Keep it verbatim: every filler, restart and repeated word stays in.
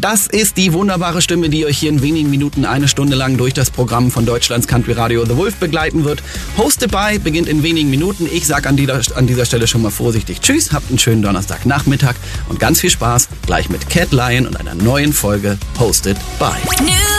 Das ist die wunderbare Stimme, die euch hier in wenigen Minuten eine Stunde lang durch das Programm von Deutschlands Country Radio The Wolf begleiten wird. Hosted by beginnt in wenigen Minuten. Ich sage an dieser, an dieser Stelle schon mal vorsichtig Tschüss, habt einen schönen Donnerstagnachmittag und ganz viel Spaß gleich mit Cat Lion und einer neuen Folge Hosted by.